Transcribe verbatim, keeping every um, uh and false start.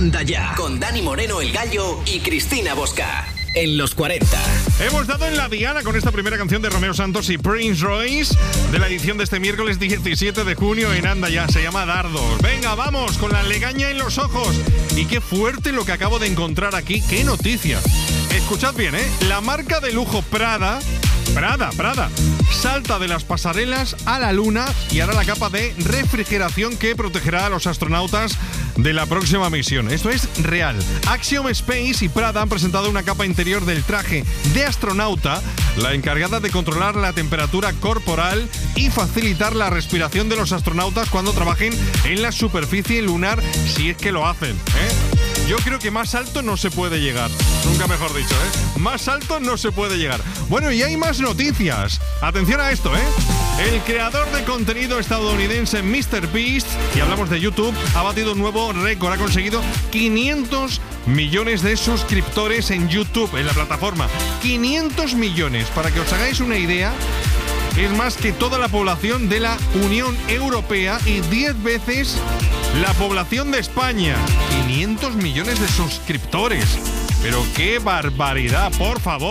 Anda Ya, con Dani Moreno el Gallo y Cristina Bosca. En los cuarenta. Hemos dado en la diana con esta primera canción de Romeo Santos y Prince Royce de la edición de este miércoles diecisiete de junio en Anda Ya. Se llama Dardos. Venga, vamos, con la legaña en los ojos. Y qué fuerte lo que acabo de encontrar aquí. ¡Qué noticia! Escuchad bien, ¿eh? La marca de lujo Prada, Prada, Prada, salta de las pasarelas a la luna y hará la capa de refrigeración que protegerá a los astronautas de la próxima misión. Esto es real. Axiom Space y Prada han presentado una capa interior del traje de astronauta, la encargada de controlar la temperatura corporal y facilitar la respiración de los astronautas cuando trabajen en la superficie lunar, si es que lo hacen, ¿eh? Yo creo que más alto no se puede llegar. Nunca mejor dicho, ¿eh? Más alto no se puede llegar. Bueno, y hay más noticias. Atención a esto, ¿eh? El creador de contenido estadounidense MrBeast, y hablamos de YouTube, ha batido un nuevo récord. Ha conseguido quinientos millones de suscriptores en YouTube, en la plataforma. quinientos millones. Para que os hagáis una idea, es más que toda la población de la Unión Europea y diez veces la población de España. quinientos millones de suscriptores. Pero qué barbaridad, por favor.